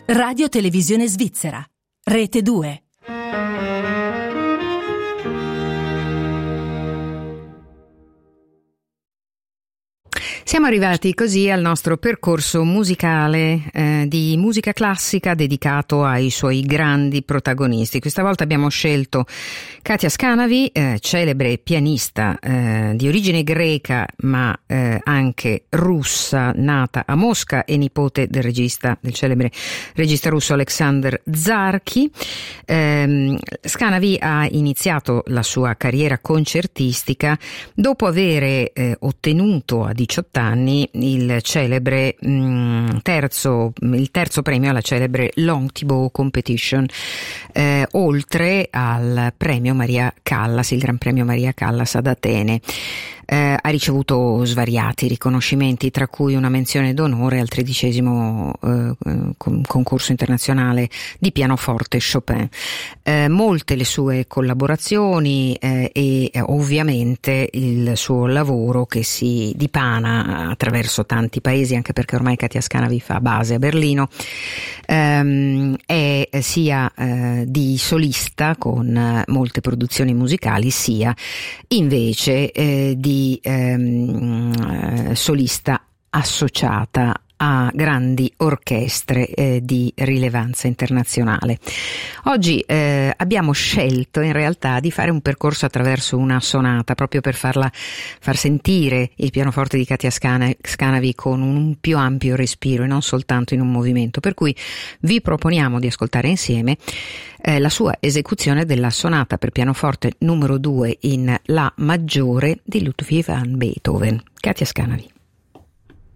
Radio Televisione Svizzera, Rete 2. Siamo arrivati così al nostro percorso musicale di musica classica dedicato ai suoi grandi protagonisti. Questa volta abbiamo scelto Katia Skanavi, celebre pianista di origine greca ma anche russa, nata a Mosca e nipote del celebre regista russo Alexander Zarchi. Skanavi ha iniziato la sua carriera concertistica dopo avere ottenuto a 18 anni il celebre terzo premio alla celebre Long Thibaut Competition, oltre al premio Maria Callas, il Gran Premio Maria Callas ad Atene. Ha ricevuto svariati riconoscimenti, tra cui una menzione d'onore al 13° concorso internazionale di pianoforte Chopin. Molte le sue collaborazioni e ovviamente il suo lavoro che si dipana attraverso tanti paesi, anche perché ormai Katia Skanavi fa base a Berlino, è sia di solista con molte produzioni musicali, sia invece di solista associata a grandi orchestre di rilevanza internazionale. Oggi abbiamo scelto in realtà di fare un percorso attraverso una sonata, proprio per far sentire il pianoforte di Katia Skanavi con un più ampio respiro e non soltanto in un movimento, per cui vi proponiamo di ascoltare insieme la sua esecuzione della sonata per pianoforte numero 2 in La maggiore di Ludwig van Beethoven. Katia Skanavi.